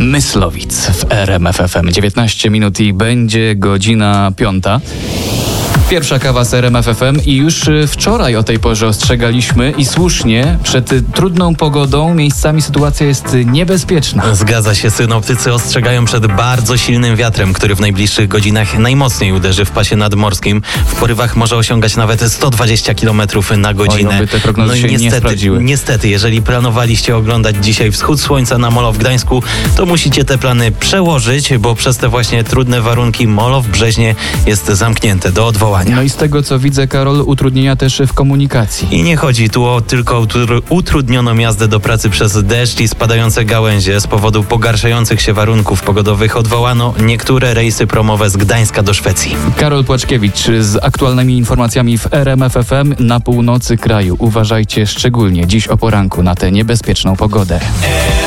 Myslowic w RMF FM. 19 minut i będzie godzina 5. Pierwsza kawa z RMF FM i już wczoraj o tej porze ostrzegaliśmy i słusznie, przed trudną pogodą miejscami sytuacja jest niebezpieczna. Zgadza się, synoptycy ostrzegają przed bardzo silnym wiatrem, który w najbliższych godzinach najmocniej uderzy w pasie nadmorskim. W porywach może osiągać nawet 120 km na godzinę. Oj, te prognozy się nie sprawdziły. Niestety, jeżeli planowaliście oglądać dzisiaj wschód słońca na molo w Gdańsku, to musicie te plany przełożyć, bo przez te właśnie trudne warunki molo w Brzeźnie jest zamknięte do odwołania. No i z tego co widzę, Karol, utrudnienia też w komunikacji. I nie chodzi tu tylko o utrudnioną jazdę do pracy przez deszcz i spadające gałęzie. Z powodu pogarszających się warunków pogodowych odwołano niektóre rejsy promowe z Gdańska do Szwecji. Karol Płaczkiewicz z aktualnymi informacjami w RMF FM. Na północy kraju uważajcie szczególnie dziś o poranku na tę niebezpieczną pogodę.